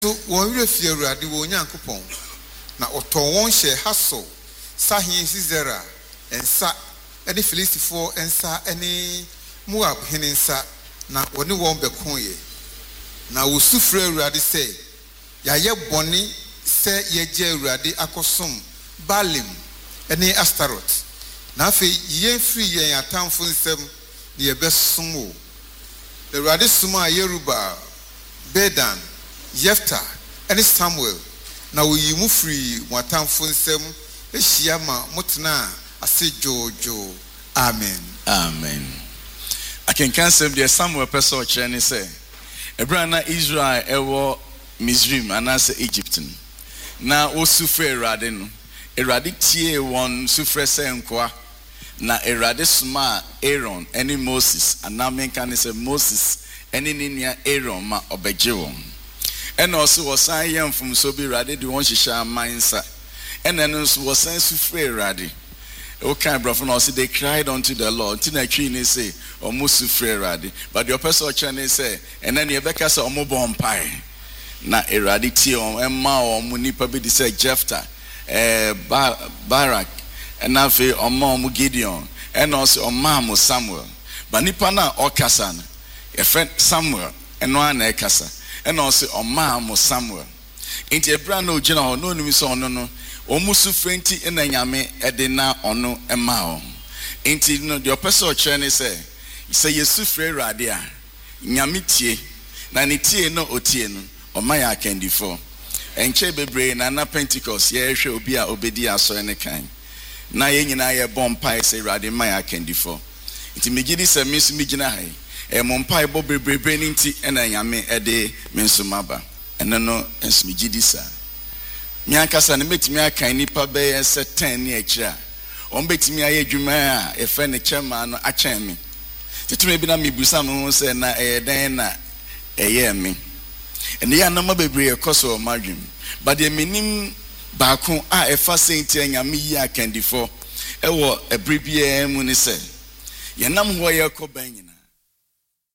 So one will fear Radi Wonyankupon. Now Otowon she hassle, Sahi Zera, and Sa any Felicity and Sa any Moab Hinensa. Now one won't be conye. Now we suffer Radi say, Yaya Bonnie say ye je Radi Akosum, Balim, any Astaroth. Now fe ye free ye a town for them, the best sumo. The Radi Suma Yeruba, Bedan. Yefta and Samuel. Now we move free one time for them. Eshiyama mutna ase Jojo. Amen. Amen. I can cancel the Samuel person Chinese say. Ebrana Israel ewo Misrim and as Egyptian. Now o sufre radin. Eradi tie one sufre se nkwa. Na eradi suma Aaron any Moses and now men can say Moses any ninia Aaron ma obejewo. And also was saying from Sobi Radi, the one she shall mindset. And then also was saying Sufre Radi. Okay, brother, also they cried unto the Lord. Tina Queen say, or Musufre Radi. But your person Chinese say, and then your Becca say, Omo Bompire. Na eraditi on Emma or Munipa be say Jephthah, Barak, and Nafe or Mom Gideon, and also on Mamu Samuel. But Nipana or Kasan, a friend Samuel, and one Ekasa. And also on Mamu Samuel. Into a brand new general, no news on no, almost friendly in a yame, Edena or no, a mao. Into your person Chinese say, you suffer radia, Yamitie, Nanitie no Otieno. Or Maya candy for and Chebe brain and a Pentecost, ye shall be a obedia so any kind. Na yen and I a bomb pie say Radi Maya candy for. It megidis a miss Mijinai, a mompai bobby braining tea and a yame a day mensumaba, and no and smigidisa. Miancas and met me a kind nipa bay and set 10 near chair. On bet me a jumaya, a friend a chairman a chammy. It may be na me busam who said na a dana a year me. And the number be a cost of margin. But the meaning back home, a fast saint and me ya candy for a war a bribia munise. Yanam wire cobain.